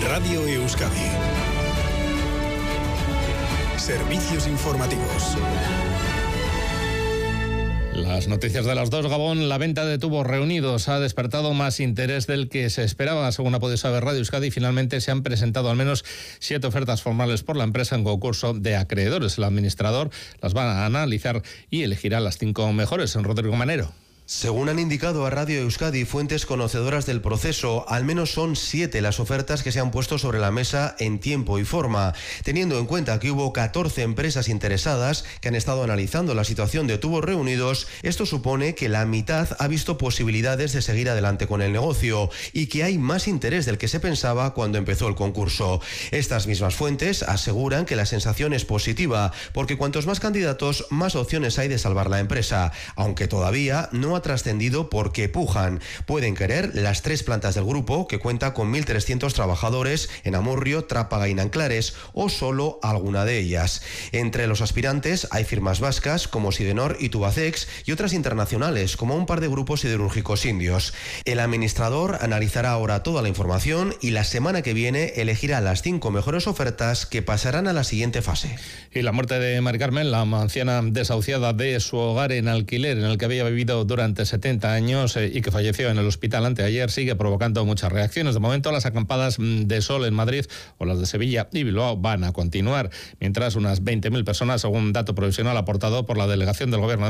Radio Euskadi. Servicios informativos. Las noticias de las 2, Gabón. La venta de tubos reunidos ha despertado más interés del que se esperaba. Según ha podido saber Radio Euskadi, finalmente se han presentado al menos 7 ofertas formales por la empresa en concurso de acreedores. El administrador las va a analizar y elegirá las 5 mejores. Rodrigo Manero. Según han indicado a Radio Euskadi fuentes conocedoras del proceso, al menos son 7 las ofertas que se han puesto sobre la mesa en tiempo y forma. Teniendo en cuenta que hubo 14 empresas interesadas que han estado analizando la situación de tubos reunidos, esto supone que la mitad ha visto posibilidades de seguir adelante con el negocio y que hay más interés del que se pensaba cuando empezó el concurso. Estas mismas fuentes aseguran que la sensación es positiva, porque cuantos más candidatos, más opciones hay de salvar la empresa, aunque todavía no ha trascendido por qué pujan. Pueden querer las 3 plantas del grupo, que cuenta con 1.300 trabajadores en Amurrio, Trápaga y Nanclares, o solo alguna de ellas. Entre los aspirantes hay firmas vascas como Sidenor y Tubacex y otras internacionales como un par de grupos siderúrgicos indios. El administrador analizará ahora toda la información y la semana que viene elegirá las 5 mejores ofertas que pasarán a la siguiente fase. Y la muerte de Mari Carmen, la anciana desahuciada de su hogar en alquiler en el que había vivido durante 70 años y que falleció en el hospital anteayer, sigue provocando muchas reacciones. De momento, las acampadas de sol en Madrid o las de Sevilla y Bilbao van a continuar, mientras unas 20.000 personas, según un dato provisional aportado por la delegación del Gobierno